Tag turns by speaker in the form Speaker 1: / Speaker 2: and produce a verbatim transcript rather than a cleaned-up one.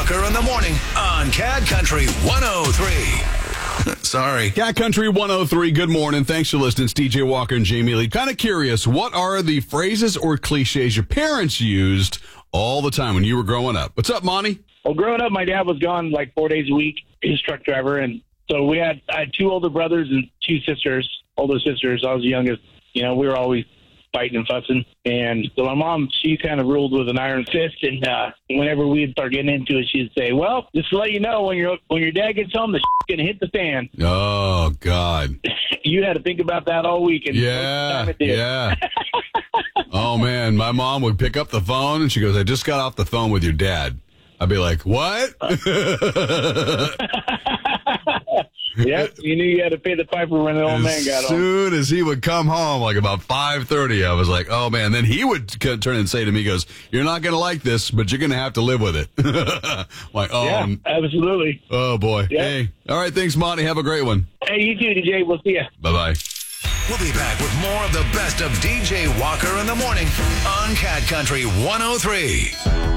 Speaker 1: Walker in the morning on Cat Country one oh three. Sorry.
Speaker 2: Cat Country one oh three, good morning. Thanks for listening. It's D J Walker and Jamie Lee. Kind of curious, what are the phrases or cliches your parents used all the time when you were growing up? What's up, Monty?
Speaker 3: Well, growing up, my dad was gone like four days a week. He's a truck driver. And so we had, I had two older brothers and two sisters, older sisters. I was the youngest. You know, we were always fighting and fussing. And so my mom, she kind of ruled with an iron fist. And uh, whenever we'd start getting into it, she'd say, well, just to let you know, when your when your dad gets home, the shit's going to hit the fan.
Speaker 2: Oh, God.
Speaker 3: You had to think about that all week. And
Speaker 2: yeah, yeah. Oh, man, my mom would pick up the phone, and she goes, I just got off the phone with your dad. I'd be like, what?
Speaker 3: Yep, you knew you had to pay the piper when the old
Speaker 2: as
Speaker 3: man got home.
Speaker 2: As soon as he would come home, like about five thirty, I was like, oh, man. Then he would c- turn and say to me, he goes, you're not going to like this, but you're going to have to live with it. Like, oh,
Speaker 3: yeah, absolutely.
Speaker 2: Oh, boy.
Speaker 3: Yep.
Speaker 2: Hey, all right, thanks, Monty. Have a great one.
Speaker 3: Hey, you too, D J. We'll see you.
Speaker 2: Bye-bye.
Speaker 1: We'll be back with more of the best of D J Walker in the morning on Cat Country one oh three.